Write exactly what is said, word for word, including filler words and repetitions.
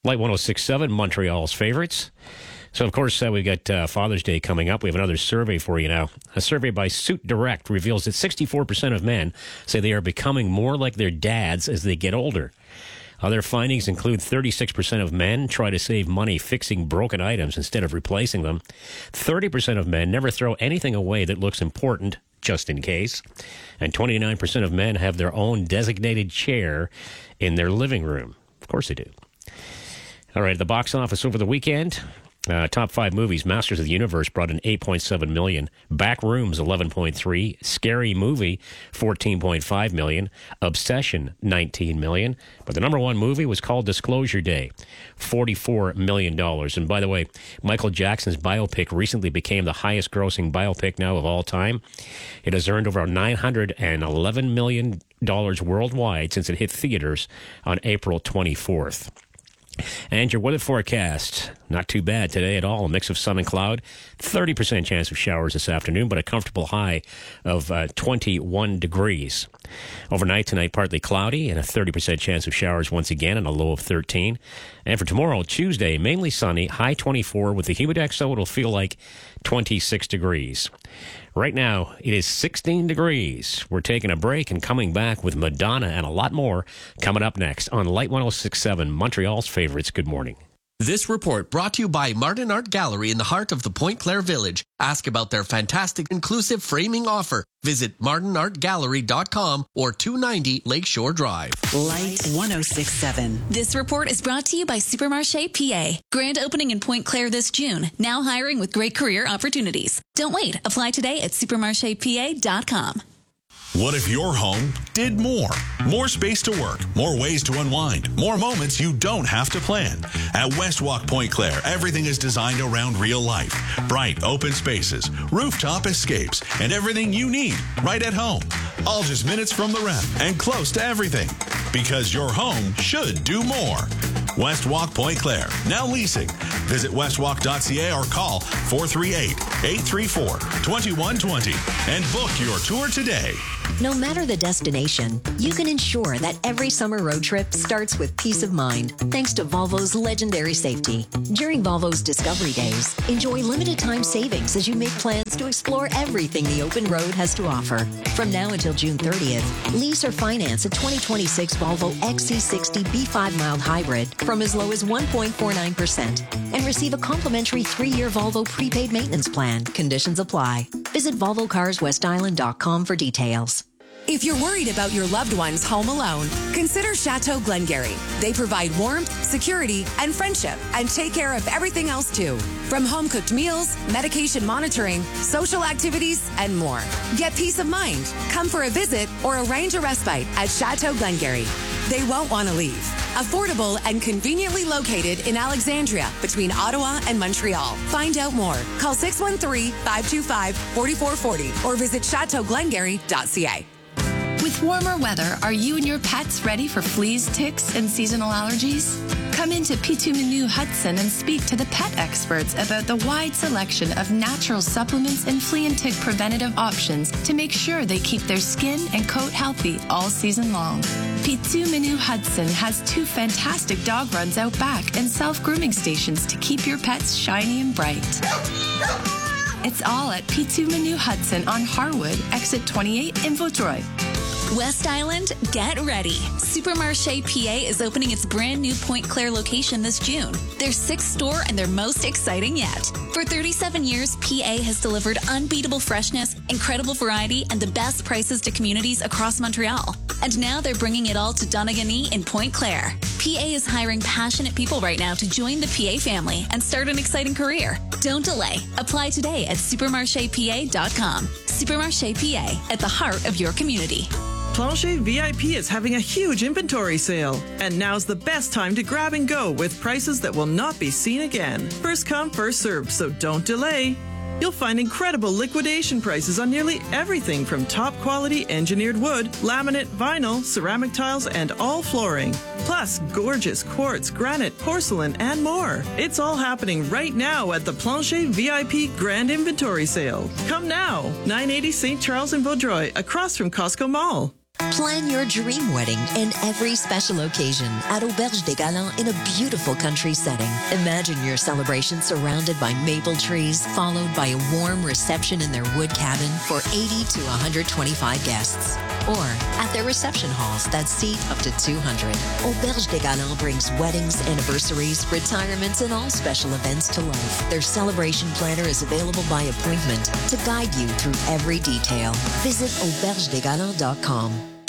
Light one oh six point seven, Montreal's favorites. So, of course, uh, we've got uh, Father's Day coming up. We have another survey for you now. A survey by Suit Direct reveals that sixty-four percent of men say they are becoming more like their dads as they get older. Other findings include thirty-six percent of men try to save money fixing broken items instead of replacing them. thirty percent of men never throw anything away that looks important, just in case. And twenty-nine percent of men have their own designated chair in their living room. Of course they do. All right, the box office over the weekend. Uh, top five movies. Masters of the Universe brought in eight point seven million dollars. Back Rooms, eleven point three. Scary Movie, fourteen point five million dollars. Obsession, nineteen million dollars. But the number one movie was called Disclosure Day, forty-four million dollars. And by the way, Michael Jackson's biopic recently became the highest grossing biopic now of all time. It has earned over nine hundred eleven million dollars worldwide since it hit theaters on April twenty-fourth. And your weather forecast, not too bad today at all. A mix of sun and cloud, thirty percent chance of showers this afternoon, but a comfortable high of uh, twenty-one degrees. Overnight tonight, partly cloudy and a thirty percent chance of showers once again and a low of thirteen. And for tomorrow, Tuesday, mainly sunny, high twenty-four. With the Humidex, so it'll feel like twenty-six degrees. Right now, it is sixteen degrees. We're taking a break and coming back with Madonna and a lot more coming up next on Light one oh six point seven, Montreal's favorites. Good morning. This report brought to you by Martin Art Gallery in the heart of the Pointe Claire Village. Ask about their fantastic inclusive framing offer. Visit martin art gallery dot com or two ninety Lakeshore Drive. Light one oh six point seven. This report is brought to you by Supermarché P A. Grand opening in Pointe Claire this June. Now hiring with great career opportunities. Don't wait. Apply today at supermarché p a dot com. What if your home did more? More space to work, more ways to unwind, more moments you don't have to plan. At Westwalk Pointe Claire, everything is designed around real life. Bright, open spaces, rooftop escapes, and everything you need right at home. All just minutes from the rep and close to everything. Because your home should do more. Westwalk Pointe Claire, now leasing. Visit westwalk dot c a or call four three eight, eight three four, two one two zero and book your tour today. No matter the destination, you can ensure that every summer road trip starts with peace of mind thanks to Volvo's legendary safety. During Volvo's Discovery Days, enjoy limited time savings as you make plans to explore everything the open road has to offer. From now until June thirtieth, lease or finance a twenty twenty-six Volvo X C sixty B five mild hybrid from as low as one point four nine percent and receive a complimentary three-year Volvo prepaid maintenance plan. Conditions apply. Visit volvo cars west island dot com for details. If you're worried about your loved ones home alone, consider Chateau Glengarry. They provide warmth, security, and friendship, and take care of everything else too. From home-cooked meals, medication monitoring, social activities, and more. Get peace of mind. Come for a visit or arrange a respite at Chateau Glengarry. They won't want to leave. Affordable and conveniently located in Alexandria between Ottawa and Montreal. Find out more. Call six one three, five two five, four four four zero or visit chateau glengarry dot c a. With warmer weather, are you and your pets ready for fleas, ticks, and seasonal allergies? Come into Pitu Menu Hudson and speak to the pet experts about the wide selection of natural supplements and flea and tick preventative options to make sure they keep their skin and coat healthy all season long. Pitu Menu Hudson has two fantastic dog runs out back and self-grooming stations to keep your pets shiny and bright. It's all at Pitu Menu Hudson on Harwood, exit twenty-eight in Vaudreuil. West Island, get ready. Supermarché P A is opening its brand new Pointe Claire location this June. Their sixth store and their most exciting yet. For thirty-seven years, P A has delivered unbeatable freshness, incredible variety, and the best prices to communities across Montreal. And now they're bringing it all to Donegal in Pointe Claire. P A is hiring passionate people right now to join the P A family and start an exciting career. Don't delay. Apply today at supermarché p a dot com. Supermarché P A, at the heart of your community. Plancher V I P is having a huge inventory sale, and now's the best time to grab and go with prices that will not be seen again. First come, first served, so don't delay. You'll find incredible liquidation prices on nearly everything from top quality engineered wood, laminate, vinyl, ceramic tiles, and all flooring. Plus gorgeous quartz, granite, porcelain, and more. It's all happening right now at the Plancher V I P Grand Inventory Sale. Come now, nine eighty Saint Charles in Vaudreuil, across from Costco Mall. Plan your dream wedding and every special occasion at Auberge des Galants in a beautiful country setting. Imagine your celebration surrounded by maple trees, followed by a warm reception in their wood cabin for eighty to one hundred twenty-five guests. Or at their reception halls that seat up to two hundred. Auberge des Galants brings weddings, anniversaries, retirements, and all special events to life. Their celebration planner is available by appointment to guide you through every detail. Visit auberge des galants dot com.